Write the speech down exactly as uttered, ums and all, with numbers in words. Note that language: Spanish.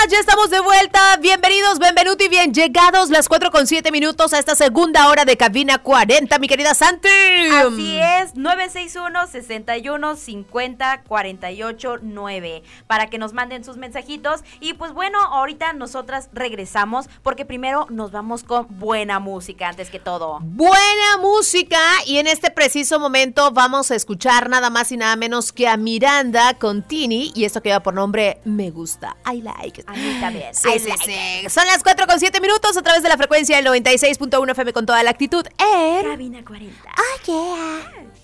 Ya estamos de vuelta, bienvenidos, benvenuti, bien llegados, las cuatro con siete minutos a esta segunda hora de Cabina cuarenta, mi querida Santi. Así es, nueve seis uno, seis uno, cinco cero, cuatro ocho nueve, para que nos manden sus mensajitos. Y pues bueno, ahorita nosotras regresamos, porque primero nos vamos con buena música, antes que todo. Buena música, y en este preciso momento vamos a escuchar nada más y nada menos que a Miranda con Tini, y esto que lleva por nombre Me Gusta, I Like. A mí también. Sí, sí, sí. Son las cuatro con siete minutos a través de la frecuencia del noventa y seis punto uno F M con toda la actitud en Cabina cuarenta. Oh, yeah.